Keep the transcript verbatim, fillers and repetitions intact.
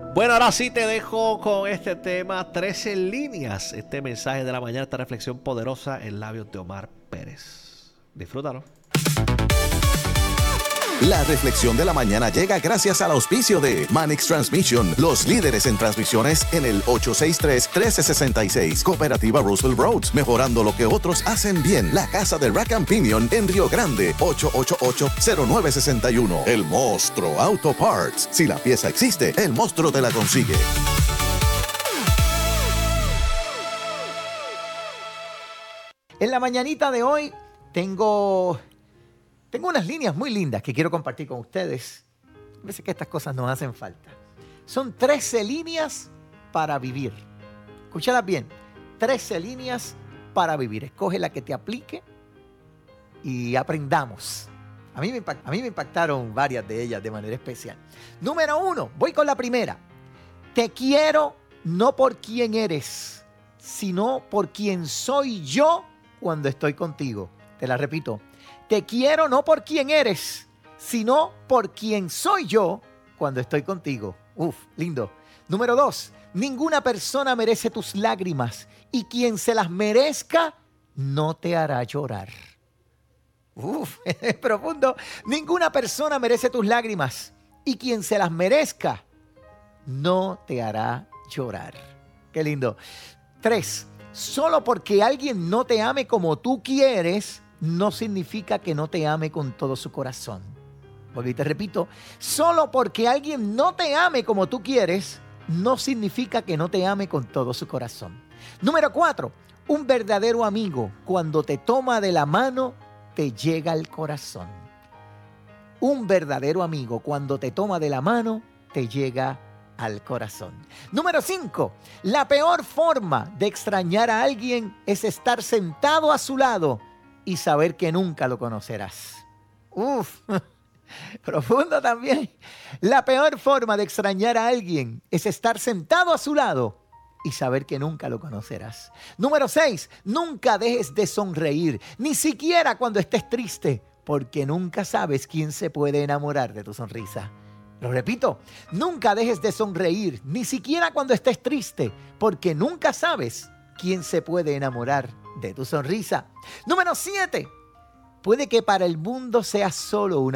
Bueno, ahora sí te dejo con este tema, trece líneas. Este mensaje de la mañana, esta reflexión poderosa en labios de Omar Pérez. Disfrútalo. La reflexión de la mañana llega gracias al auspicio de Manix Transmission, los líderes en transmisiones en el ocho seis tres, uno tres seis seis. Cooperativa Roosevelt Roads, mejorando lo que otros hacen bien. La casa de Rack and Pinion en Río Grande, ocho ocho ocho, cero nueve seis uno. El Monstruo Auto Parts. Si la pieza existe, el monstruo te la consigue. En la mañanita de hoy tengo... Tengo unas líneas muy lindas que quiero compartir con ustedes. A veces que estas cosas nos hacen falta. Son trece líneas para vivir. Escúchalas bien. trece líneas para vivir. Escoge la que te aplique y aprendamos. A mí me, impact- a mí me impactaron varias de ellas de manera especial. Número uno, voy con la primera. Te quiero no por quién eres, sino por quién soy yo cuando estoy contigo. Te la repito. Te quiero no por quién eres, sino por quién soy yo cuando estoy contigo. Uf, lindo. Número dos, ninguna persona merece tus lágrimas y quien se las merezca no te hará llorar. Uf, es profundo. Ninguna persona merece tus lágrimas y quien se las merezca no te hará llorar. Qué lindo. Tres, solo porque alguien no te ame como tú quieres, no significa que no te ame con todo su corazón. Porque te repito, solo porque alguien no te ame como tú quieres, no significa que no te ame con todo su corazón. Número cuatro, un verdadero amigo, cuando te toma de la mano, te llega al corazón. Un verdadero amigo, cuando te toma de la mano, te llega al corazón. Número cinco, la peor forma de extrañar a alguien es estar sentado a su lado y saber que nunca lo conocerás. Uf, profundo también. La peor forma de extrañar a alguien es estar sentado a su lado y saber que nunca lo conocerás. Número seis, nunca dejes de sonreír, ni siquiera cuando estés triste, porque nunca sabes quién se puede enamorar de tu sonrisa. Lo repito, nunca dejes de sonreír, ni siquiera cuando estés triste, porque nunca sabes quién se puede enamorar de tu sonrisa. Número siete. Puede que para el mundo seas solo una